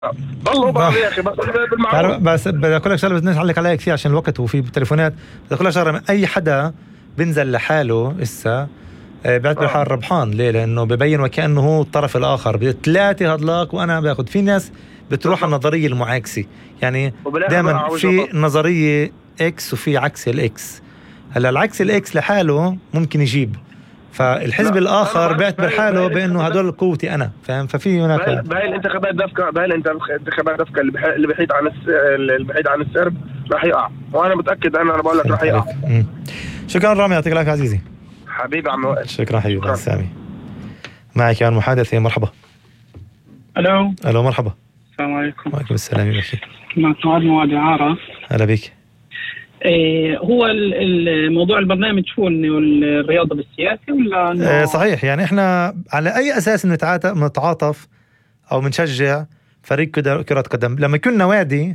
ضلوا بعض يا اخي، بس بالمعروف. بس بدي اقول لك شغله، بدنا نعلق عليها كثير عشان الوقت وفي تليفونات. بدي اقول لك شغله، اي حدا بنزل لحاله اسا بيعتبر حاله ربحان. ليه؟ لانه ببين وكانه هو الطرف الاخر، بثلاثه هدلاك وانا باخذ. في ناس بتروح على النظريه المعاكسه، يعني دائما في نظريه اكس وفي عكس الاكس. هلا العكس الاكس لحاله ممكن يجيب، فالحزب الاخر بيعتبر حاله بانه هدول قوتي انا، فاهم؟ ففي هناك بهاي الانتخابات دفكه اللي بحيد عن السرب راح يقع، وانا متاكد. انا بقول لك راح يقع. شكرا رامي، يعطيك العافيه عزيزي. حبيبي عم وائل. شكرا حبيبي سامي. معك كان محادثه. مرحبا. الو مرحبا. السلام عليكم. وعليكم السلام. يبارك معك معاذ موادي عارة. هلا بك. هو الموضوع البرنامج شو انه الرياضه بالسياسه ولا صحيح؟ يعني احنا على اي اساس نتعاطف او بنشجع فريق كرة قدم؟ لما كنا وادي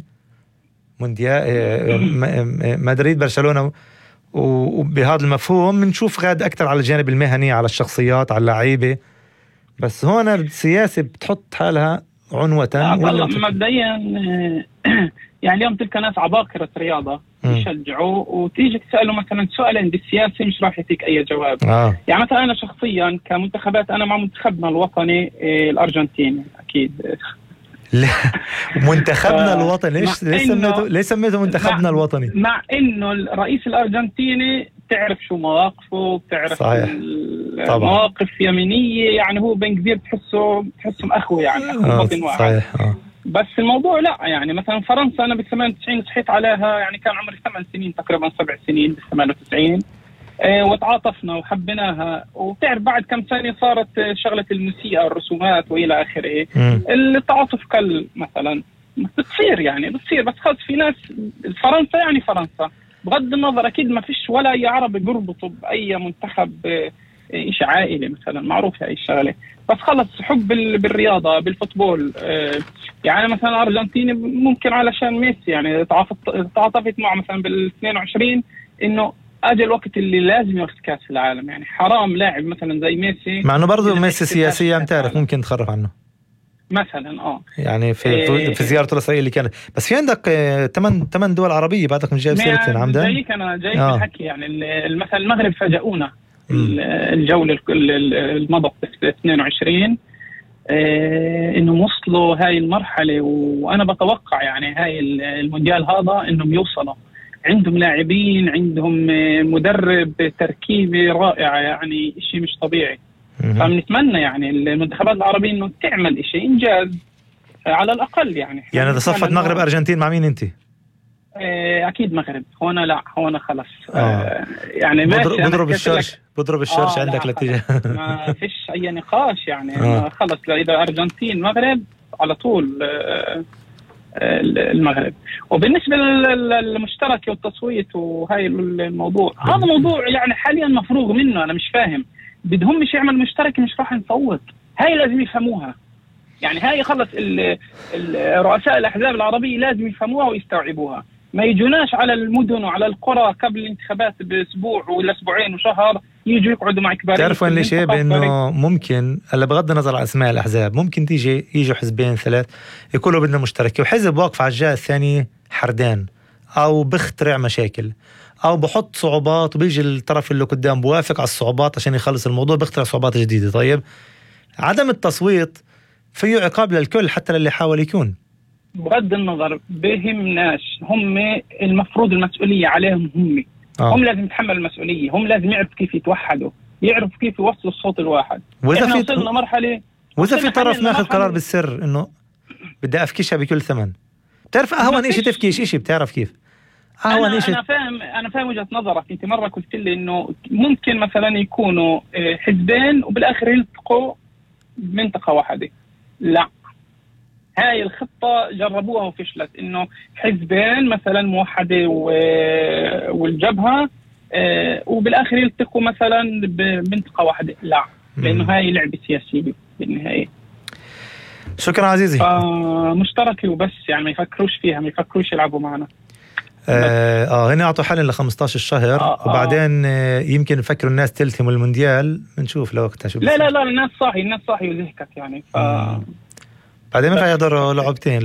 مونديال مدريد برشلونة، وبهذا المفهوم بنشوف غاد اكثر على الجانب المهني، على الشخصيات، على اللعيبه. بس هون السياسه بتحط حالها عنوة. مبدئيا يعني اليوم تلك ناس عباقرة رياضة يشجعوا، وتيجي تسأله مثلا سؤالين بالسياسة مش راح يعطيك أي جواب. يعني مثلا أنا شخصيا كمنتخبات أنا مع منتخبنا الوطني الأرجنتيني أكيد. لا منتخبنا الوطني ليش سميته منتخبنا الوطني؟ مع إنه الرئيس الأرجنتيني تعرف شو مواقفه، بتعرف مواقف يمينية، يعني هو بن كبير تحسهم أخوة يعني وطن واحد. صحيح. بس الموضوع لا، يعني مثلا فرنسا أنا بال98 صحيت عليها، يعني كان عمري 8 سنين تقريبا 7 سنين بال98 وتعاطفنا وحبيناها، وبتعرف بعد كم سنة صارت شغلة الموسيقى الرسومات وإلى آخره. التعاطف قل مثلا، بتصير بس خلص في ناس فرنسا يعني فرنسا بغض النظر أكيد ما فيش ولا أي عربي بيربطوا بأي منتخب إيش عائلي مثلا، معروف هاي الشغلة. بس خلص حب بالرياضة بالفوتبول. يعني مثلا أرجنتيني ممكن علشان ميسي، يعني تعاطفت معه مثلا بال22 إنه أجل الوقت اللي لازم ياخذ كأس العالم. يعني حرام لاعب مثلا زي ميسي، مع إنه برضه ميسي سياسيا بتعرف ممكن تخرف عنه مثلا. يعني في زيارته لإسرائيل اللي كانت. بس في عندك 8 دول عربية بعدك من جايب سيرتين عمدا. جايك أنا جاي بالحكي يعني مثلا المغرب فاجئونا الجولة المضت في 22 انهم وصلوا هاي المرحلة، وانا بتوقع يعني هاي المونديال هذا انهم يوصلوا. عندهم لاعبين، عندهم مدرب، تركيبة رائعة، يعني اشي مش طبيعي. فبنتمنى يعني المنتخبات العربية انه تعمل اشي انجاز على الاقل. يعني اذا صفت مغرب ارجنتين مع مين انت؟ اكيد مغرب. هون خلص. يعني بضرب الشرش عندك الاتجاه. ما فيش اي نقاش يعني. خلص اذا ارجنتين مغرب على طول المغرب. وبالنسبه للمشترك والتصويت وهاي الموضوع، هذا موضوع يعني حاليا مفروغ منه. انا مش فاهم بدهم مش يعمل مشترك مش راح نصوت. هاي لازم يفهموها. يعني هاي خلص رؤساء الاحزاب العربيه لازم يفهموها ويستوعبوها. ما يجوناش على المدن وعلى القرى قبل الانتخابات باسبوع ولا اسبوعين وشهر يجوا يقعدوا مع كبار. تعرفوا اللي شيء بانه ممكن هلا بغض النظر عن اسماء الاحزاب، ممكن يجوا حزبين ثلاث يقولوا بدنا مشترك، وحزب واقف على الجهه الثانيه حردان، او بخترع مشاكل، او بحط صعوبات، وبيجي الطرف اللي قدام بوافق على الصعوبات عشان يخلص الموضوع، بيخترع صعوبات جديده. طيب عدم التصويت فيه عقاب للكل حتى للي حاول يكون. بغض النظر بهمناش، هم المفروض المسؤولية عليهم. هم لازم يتحملوا المسؤولية. هم لازم يعرفوا كيف يتوحدوا، يعرفوا كيف يوصلوا الصوت الواحد. وإذا في وصلنا مرحلة، وإذا في طرف ماخذ قرار بالسر إنه بدي أفكشها بكل ثمن. بتعرف أهون إشي تفكيش إشي، بتعرف كيف أهون إشي. أنا فاهم وجهة نظرك. أنت مرة قلت لي إنه ممكن مثلا يكونوا حزبين وبالآخر يلتقوا بمنطقة واحدة. لا، هاي الخطة جربوها وفشلت. إنه حزبين مثلا موحدة والجبهة وبالآخر يلتقوا مثلا بمنطقة واحدة. لا، لأنه هاي لعبة سياسية بالنهاية. شكرا عزيزي. مشتركة وبس، يعني ما يفكروش فيها، ما يفكروش يلعبوا معنا. هنا أعطوا حل ل15 الشهر وبعدين يمكن يفكروا الناس تلتهم المونديال. بنشوف لوقتها شو. لا الناس صاحي وزهكت يعني. بعدين ما ينفع يضروا لعبتين